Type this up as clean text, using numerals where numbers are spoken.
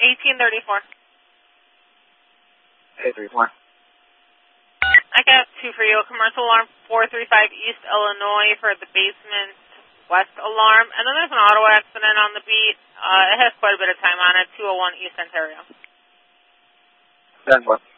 1834. 834. I got two for you. A commercial alarm 435 East Illinois for the basement west alarm. And then there's an auto accident on the beat. It has quite a bit of time on it, 201 East Ontario. 10-4.